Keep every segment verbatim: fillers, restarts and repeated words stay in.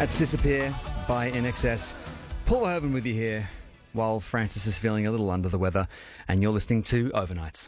That's Disappear by N X S. Paul Verhoeven with you here while Francis is feeling a little under the weather, and you're listening to Overnights.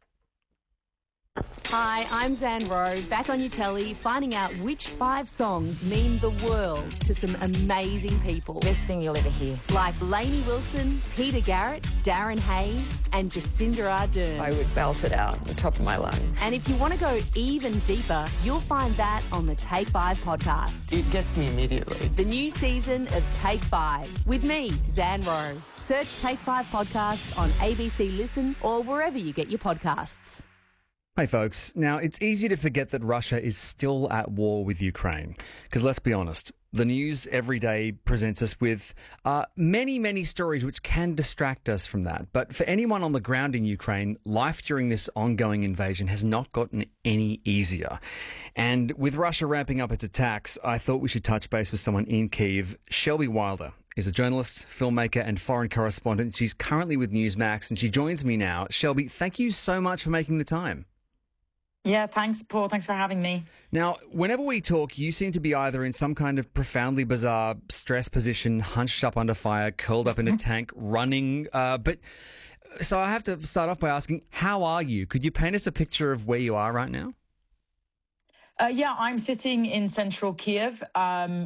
Hi, I'm Zan Rowe, back on your telly, finding out which five songs mean the world to some amazing people. Best thing you'll ever hear. Like Lainey Wilson, Peter Garrett, Darren Hayes, and Jacinda Ardern. I would belt it out at the top of my lungs. And if you want to go even deeper, you'll find that on the Take Five podcast. It gets me immediately. The new season of Take Five with me, Zan Rowe. Search Take Five podcast on A B C Listen or wherever you get your podcasts. Hey folks, now it's easy to forget that Russia is still at war with Ukraine. Because let's be honest, the news every day presents us with uh, many, many stories which can distract us from that. But for anyone on the ground in Ukraine, life during this ongoing invasion has not gotten any easier. And with Russia ramping up its attacks, I thought we should touch base with someone in Kyiv. Shelby Wilder is a journalist, filmmaker and foreign correspondent. She's currently with Newsmax and she joins me now. Shelby, thank you so much for making the time. Yeah, thanks, Paul. Thanks for having me. Now, whenever we talk, you seem to be either in some kind of profoundly bizarre stress position, hunched up under fire, curled up in a tank, running. Uh, but so I have to start off by asking, how are you? Could you paint us a picture of where you are right now? Uh, yeah, I'm sitting in central Kiev. Um,